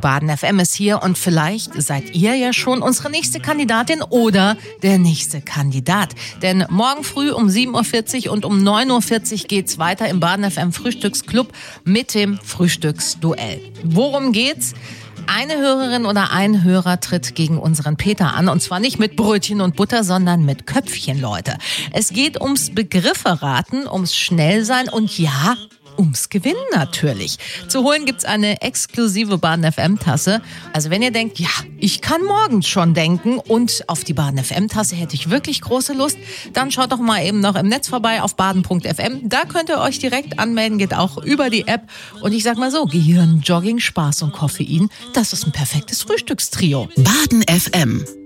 Baden FM ist hier und vielleicht seid ihr ja schon unsere nächste Kandidatin oder der nächste Kandidat. Denn morgen früh um 7.40 Uhr und um 9.40 Uhr geht's weiter im Baden FM Frühstücksclub mit dem Frühstücksduell. Worum geht's? Eine Hörerin oder ein Hörer tritt gegen unseren Peter an und zwar nicht mit Brötchen und Butter, sondern mit Köpfchen, Leute. Es geht ums Begriffe raten, ums Schnellsein und ja, ums Gewinnen natürlich. Zu holen gibt's eine exklusive Baden FM Tasse. Also wenn ihr denkt, ja, ich kann morgens schon denken und auf die Baden FM Tasse hätte ich wirklich große Lust, dann schaut doch mal eben noch im Netz vorbei auf baden.fm. Da könnt ihr euch direkt anmelden, geht auch über die App. Und ich sag mal so, Gehirn, Jogging, Spaß und Koffein, das ist ein perfektes Frühstückstrio. Baden FM.